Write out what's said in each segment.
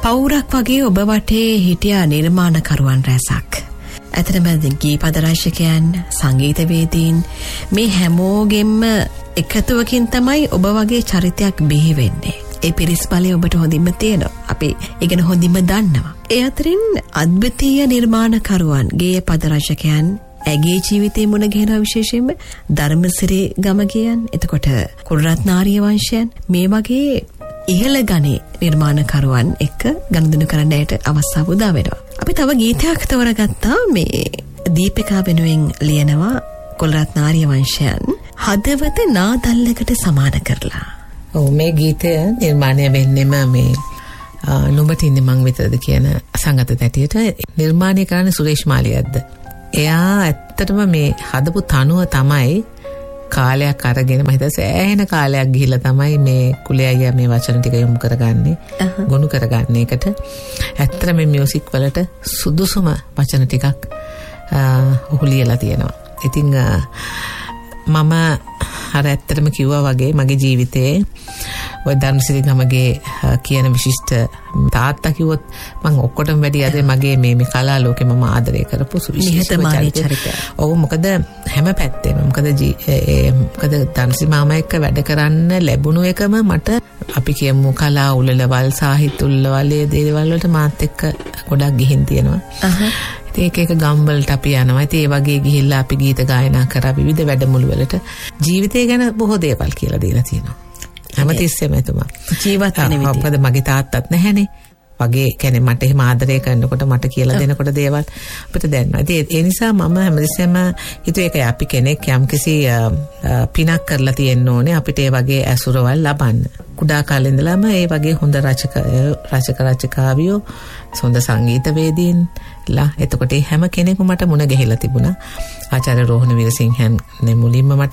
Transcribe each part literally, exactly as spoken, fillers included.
පවුරක් වගේ ඔබ වටේ හිටියා නිර්මාණකරුවන් රැසක්. ඇත්තටම ගීපද රචකයන්, සංගීතවේදීන් මේ හැමෝගෙම එකතුවකින් තමයි ඔබ වගේ චරිතයක් බිහි වෙන්නේ. ඒ පිරිස් බලය ඔබට හොඳින්ම තියෙනවා. අපි ඉගෙන හොඳින්ම දන්නවා. ඒ අතරින් අද්විතීය නිර්මාණකරුවන්, ගේය පද රචකයන් ඇගේ ජීවිතේ මුණ ගැහෙන විශේෂයෙන්ම ධර්මසිරි ගමගියන්, එතකොට කුලරත්න ආර්යවංශයන් මේ වගේ ඉහළ ගණේ නිර්මාණකරුවන් එක්ක ගනුදෙනු කරන්න ඇයට අවස්ථාව උදා වෙනවා. අපි තව ගීතයක් තෝරගත්තා. මේ දීපිකා වෙනුවෙන් ලියනවා කුලරත්න ආර්යවංශයන් හදවත නාදල්ලකට සමාන කරලා. ඔව්, මේ ගීතය නිර්මාණය වෙන්නෙම මේ නුඹට ඉන්නේ මං විතරද කියන සංගත තැටියට නිර්මාණය කරන්නේ සුරේෂ් මාලියද්ද. එයා ඇත්තටම මේ හදපු තනුව තමයි කාලයක් අරගෙන මම හිතා සෑහෙන කාලයක් ගිහිල්ලා තමයි මේ කුලේ අයියා මේ වචන ටික යොමු කරගන්නේ, ගොනු කරගන්නේ. එකට ඇත්තට මේ මියුසික් වලට සුදුසුම වචන ටිකක් ඔහු ලියලා තියෙනවා. ඉතින් මම අර ඇත්තටම කිව්වා වගේ මගේ ජීවිතේ ඔය ධර්මසිරි ගමගේ කියන විශිෂ්ට තාත්තා කිව්වොත් මම ඔක්කොටම වැඩි අද මගේ මේ මේ කලා ලෝකේ මම ආදරය කරපු නිහතමානී චරිතය. ඔව්, මොකද හැම පැත්තෙම මොකද මොකද ධර්මසිරි මාමා එක්ක වැඩ කරන්න ලැබුණු එකම මට අපි කියමු කලා උළෙලවල්, සාහිත්‍ය උළෙලවල් ඒ දේවල් වලට මාත් එක්ක ගොඩක් ගිහින් තියෙනවා. ඒක එක ගම්වලට අපි යනවා. ඉතින් ඒ වගේ ගිහිල්ලා අපි ගීත ගායනා කරා විවිධ වැඩමුළු වලට ජීවිතය ගැන බොහෝ දේවල් කියලා දීලා තියෙනවා. හැමතිස්සෙම එතුමා ජීවත් වෙන විදිහ. මොකද මගේ තාත්තත් නැහැනේ. වගේ කියන්නේ මට එහෙම ආදරය කරනකොට මට කියලා දෙනකොට දේවල් අපිට දැනනවා. ඉතින් ඒ නිසා මම හැමතිස්සෙම හිතුවේ ඒකයි අපි කෙනෙක් යම්කිසි පිනක් කරලා තියෙන්න ඕනේ අපිට ඒ වගේ ඇසුරවල් ලබන්න. කුඩා කාලේ ඉඳලාම ඒ වගේ හොඳ රචක රචක රචකාවියෝ, හොඳ සංගීතවේදීන් ලා එතකොට හැම කෙනෙකුම මට මුණ ගැහිලා තිබුණා. ආචාර්ය රෝහණ වීරසිංහන් නේ මුලින්ම මට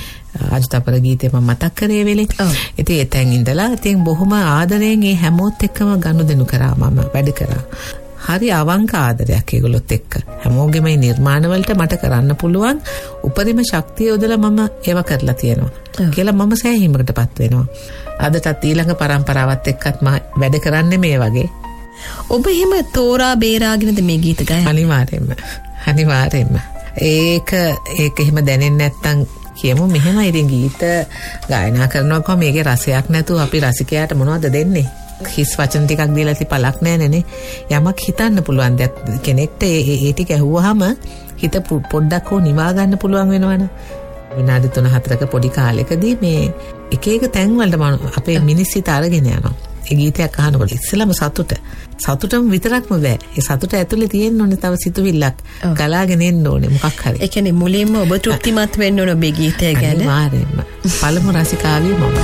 අජතපර ගීතේ මම මතක් කරේ වෙලේ. ඉතින් එතෙන් ඉඳලා ඉතින් බොහොම ආදරයෙන් මේ හැමෝත් එක්කම ගනුදෙනු කරා, මම වැඩ කරා. හරි අවංක ආදරයක් ඒගොල්ලොත් එක්ක. හැමෝගෙම මේ නිර්මාණ වලට මට කරන්න පුළුවන් උපරිම ශක්තිය යොදලා මම ඒව කරලා තියෙනවා කියලා මම සෑහීමකටපත් වෙනවා. අදටත් ඊළඟ පරම්පරාවත් එක්කත් මම වැඩ කරන්නේ මේ වගේ. ඔබ එහෙම තෝරා බේරාගෙනද මේ ගීත ගායනා? අනිවාර්යෙන්ම. අනිවාර්යෙන්ම. ඒක ඒක එහෙම දැනෙන්නේ නැත්තම් කියමු මෙහෙම ඉතින් ගීත ගායනා කරනවා කොහොම මේකේ රසයක් නැතුව අපි රසිකයාට මොනවද දෙන්නේ? හිස් වචන ටිකක් දීලා ඉති පළක් නැහැ නේ. යමක් හිතන්න පුළුවන් දෙයක් කෙනෙක්ට ඒ ඒ ටික ඇහුවාම හිත පොඩ්ඩක් හෝ නිවා ගන්න පුළුවන් වෙනවනේ. විනාඩි තුන හතරක පොඩි කාලෙකදී මේ එක එක තැන් වලට අපේ මිනිස් හිත අරගෙන යනවා. ඒ ගීතයක් අහනකොට ඉස්සෙල්ලාම සතුට සතුටම විතරක්ම බෑ. ඒ සතුට ඇතුලේ තියෙන්න ඕනේ තව සිතුවිල්ලක් ගලාගෙන එන්න ඕනේ මොකක් හරි. ඒ කියන්නේ මුලින්ම ඔබ තෘප්තිමත් වෙන්න ඕනේ ඔබේ ගීතය ගැන. අනිවාර්යයෙන්ම. පළමු රසිකාවිය මම.